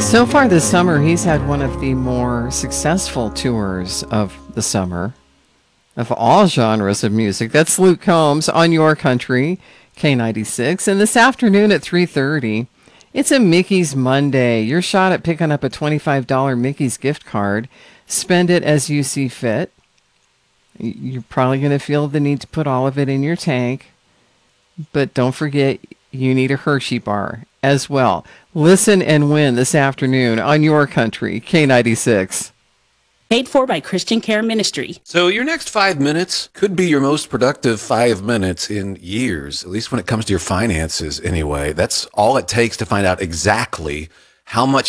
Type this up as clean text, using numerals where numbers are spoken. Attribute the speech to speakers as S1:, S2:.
S1: So far this summer, he's had one of the more successful tours of the summer of all genres of music. That's Luke Combs on Your Country, K96. And this afternoon at 3:30, it's a Mickey's Monday. Your shot at picking up a $25 Mickey's gift card. Spend it as you see fit. You're probably going to feel the need to put all of it in your tank. But don't forget, you need a Hershey bar as well. Listen and win this afternoon on Your Country, K96.
S2: Paid for by Christian Care Ministry.
S3: So your next 5 minutes could be your most productive 5 minutes in years, at least when it comes to your finances anyway. That's all it takes to find out exactly how much